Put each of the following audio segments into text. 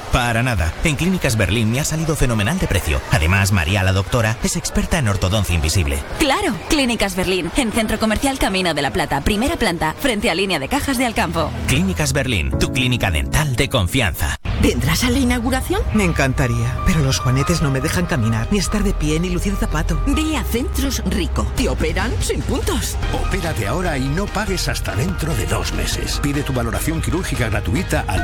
Para nada. En Clínicas Berlín me ha salido fenomenal de precio. Además, María, la doctora, es experta en ortodoncia invisible. ¡Claro! Clínicas Berlín, en Centro Comercial Camino de la Plata, primera planta, frente a Línea de Cajas de Alcampo. Clínicas Berlín, tu clínica dental de confianza. ¿Vendrás a la inauguración? Me encantaría, pero los juanetes no me dejan caminar, ni estar de pie, ni lucir zapato. Ve a Centros Rico. Te operan sin puntos. Opérate ahora y no pagues hasta dentro de 2 meses. Pide tu valoración quirúrgica gratuita al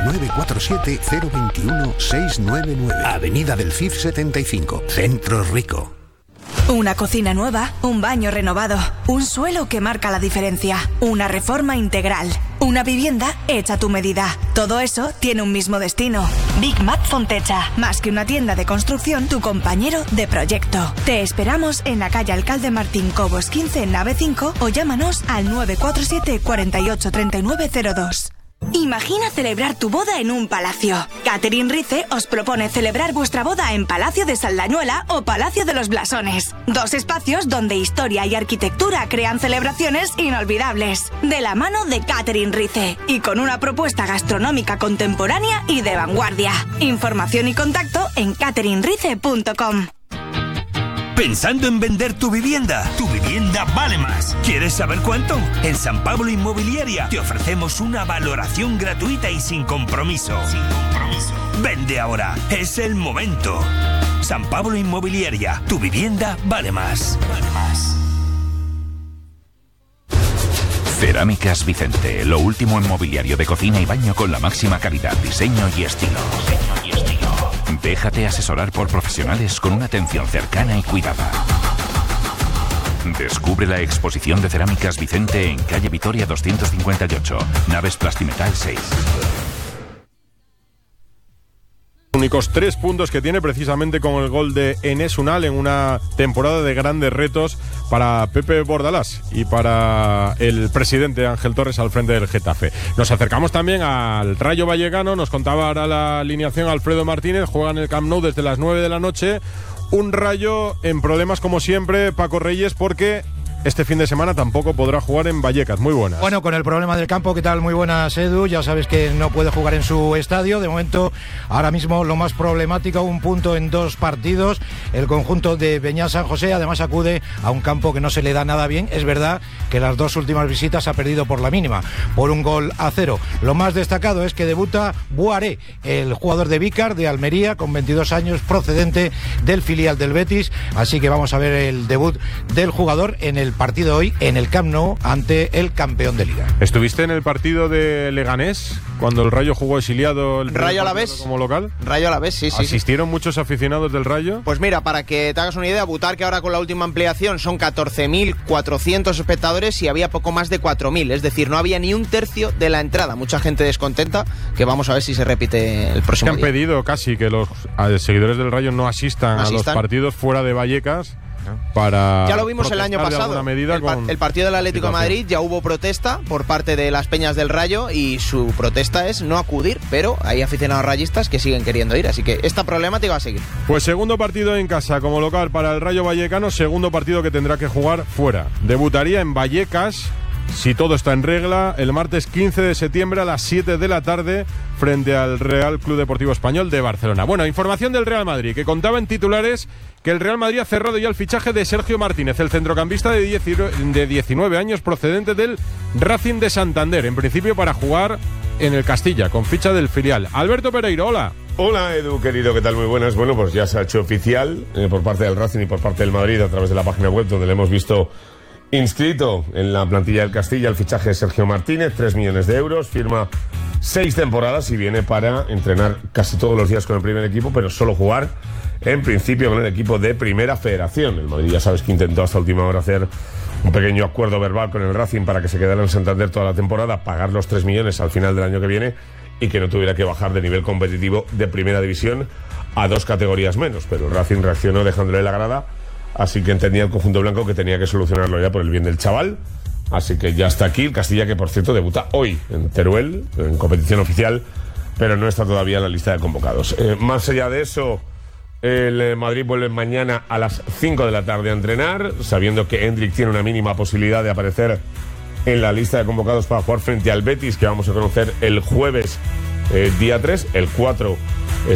947-021-699. Avenida del CIF 75, Centros Rico. Una cocina nueva, un baño renovado, un suelo que marca la diferencia, una reforma integral, una vivienda hecha a tu medida. Todo eso tiene un mismo destino. Big Mac Fontecha, más que una tienda de construcción, tu compañero de proyecto. Te esperamos en la calle Alcalde Martín Cobos 15, nave 5 o llámanos al 947 48 3902. Imagina celebrar tu boda en un palacio. Catherine Rice os propone celebrar vuestra boda en Palacio de Saldañuela o Palacio de los Blasones. 2 espacios donde historia y arquitectura crean celebraciones inolvidables. De la mano de Catherine Rice y con una propuesta gastronómica contemporánea y de vanguardia. Información y contacto en catherinerice.com. ¿Pensando en vender tu vivienda? Tu vivienda vale más. ¿Quieres saber cuánto? En San Pablo Inmobiliaria te ofrecemos una valoración gratuita y sin compromiso. Vende ahora. Es el momento. San Pablo Inmobiliaria. Tu vivienda vale más. Cerámicas Vicente. Lo último en mobiliario de cocina y baño con la máxima calidad, diseño y estilo. Déjate asesorar por profesionales con una atención cercana y cuidada. Descubre la exposición de Cerámicas Vicente en calle Vitoria 258, Naves Plastimetal 6. Únicos 3 puntos que tiene precisamente con el gol de Enes Unal en una temporada de grandes retos para Pepe Bordalás y para el presidente Ángel Torres al frente del Getafe. Nos acercamos también al Rayo Vallecano, nos contaba ahora la alineación Alfredo Martínez, juega en el Camp Nou desde las 9 de la noche, un Rayo en problemas como siempre, Paco Reyes, porque este fin de semana tampoco podrá jugar en Vallecas. Muy buenas. Bueno, con el problema del campo, ¿qué tal? Muy buenas, Edu. Ya sabes que no puede jugar en su estadio. De momento, ahora mismo lo más problemático, 1 punto en 2 partidos. El conjunto de Beñat San José además acude a un campo que no se le da nada bien. Es verdad que las 2 últimas visitas ha perdido por la mínima, por 1-0. Lo más destacado es que debuta Buaré, el jugador de Vícar, de Almería, con 22 años, procedente del filial del Betis. Así que vamos a ver el debut del jugador en el partido hoy en el Camp Nou ante el campeón de Liga. ¿Estuviste en el partido de Leganés cuando el Rayo jugó exiliado el Rayo Alavés como local? Rayo Alavés, sí. ¿Asistieron muchos aficionados del Rayo? Pues mira, para que te hagas una idea, Butar, que ahora con la última ampliación son 14.400 espectadores y había poco más de 4.000, es decir, no había ni 1/3 de la entrada. Mucha gente descontenta, que vamos a ver si se repite el próximo día. Han pedido casi que los seguidores del Rayo no asistan a los partidos fuera de Vallecas. Ya lo vimos el año pasado, el partido del Atlético de Madrid, ya hubo protesta por parte de las peñas del Rayo y su protesta es no acudir, pero hay aficionados rayistas que siguen queriendo ir, así que esta problemática va a seguir. Pues segundo partido en casa como local para el Rayo Vallecano, segundo partido que tendrá que jugar fuera. Debutaría en Vallecas, si todo está en regla, el martes 15 de septiembre a las 7 de la tarde frente al Real Club Deportivo Español de Barcelona. Bueno, información del Real Madrid, que contaba en titulares que el Real Madrid ha cerrado ya el fichaje de Sergio Martínez, el centrocampista de 19 años procedente del Racing de Santander, en principio para jugar en el Castilla, con ficha del filial. Alberto Pereiro, hola. Hola Edu, querido, ¿qué tal? Muy buenas. Bueno, pues ya se ha hecho oficial por parte del Racing y por parte del Madrid a través de la página web, donde le hemos visto inscrito en la plantilla del Castilla el fichaje de Sergio Martínez, 3 millones de euros, firma 6 temporadas y viene para entrenar casi todos los días con el primer equipo, pero solo jugar en principio con el equipo de Primera Federación. El Madrid ya sabes que intentó hasta última hora hacer un pequeño acuerdo verbal con el Racing para que se quedara en Santander toda la temporada, pagar los 3 millones al final del año que viene y que no tuviera que bajar de nivel competitivo de Primera División a 2 categorías menos, pero el Racing reaccionó dejándole la grada. Así que entendía el conjunto blanco que tenía que solucionarlo ya por el bien del chaval. Así que ya está aquí el Castilla, que por cierto debuta hoy en Teruel, en competición oficial, pero no está todavía en la lista de convocados. Más allá de eso, el Madrid vuelve mañana a las 5 de la tarde a entrenar, sabiendo que Hendrik tiene una mínima posibilidad de aparecer en la lista de convocados para jugar frente al Betis, que vamos a conocer el jueves día 3, el 4